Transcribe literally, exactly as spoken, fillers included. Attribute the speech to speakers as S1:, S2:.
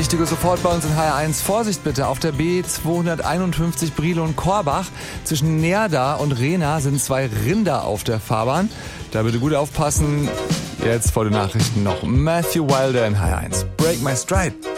S1: Wichtige sofort bei uns in H R eins. Vorsicht bitte, auf der B zweihunderteinundfünfzig Brilon-Korbach zwischen Neerda und Rehna sind zwei Rinder auf der Fahrbahn. Da bitte gut aufpassen. Jetzt vor den Nachrichten noch Matthew Wilder in H R eins. Break my stride.